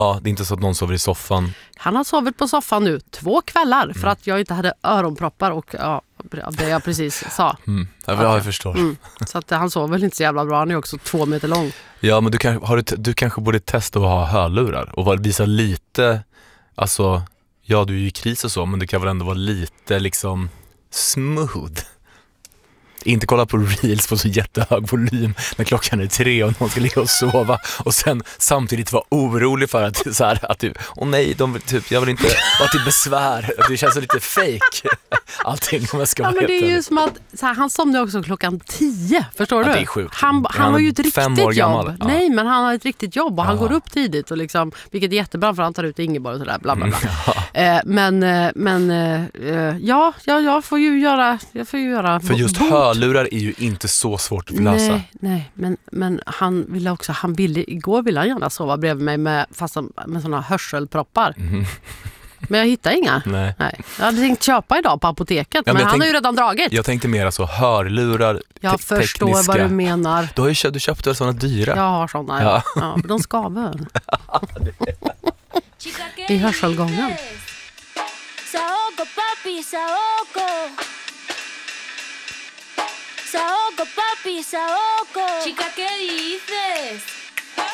Ja, det är inte så att någon sover i soffan. Han har sovit på soffan nu 2 kvällar för att jag inte hade öronproppar och det jag precis sa. Jag förstår. Så att han sover väl inte så jävla bra. Han är också 2 meter lång. Ja, men du kanske borde testa att ha hörlurar och visa lite, alltså, ja, du är ju i kris och så, men det kan väl ändå vara lite liksom smooth. Inte kolla på reels på så jättehög volym när klockan är 3 och någon ska ligga och sova och sen samtidigt vara orolig för att så här, att du, nej, jag vill inte vara till besvär. Det känns lite fake. Allting om jag ska vara. Men det är ju som att så här, han somnade också klockan 10, förstår du? Det är sjukt. Han har ju ett riktigt 5 år gammal. jobb. Ja. Nej, men han har ett riktigt jobb och han går upp tidigt och liksom, vilket är jättebra för han tar ut Ingeborg och sådär bla bla bla. Jag får ju göra för just hörlurar är ju inte så svårt att lösa. Nej, men igår ville han gärna sova bredvid mig med såna hörselproppar. Men jag hittar inga. Nej. Jag hade tänkt köpa idag på apoteket, men han har ju redan dragit. Jag tänkte mer så hörlurar. Jag förstår tekniska. vad du menar. Du köpte väl såna dyra? Jag har såna, ja. De skaver. I hörselgången. Saoco, papi, saoco. Saoco, papi, saoco. Chica, ¿qué dices?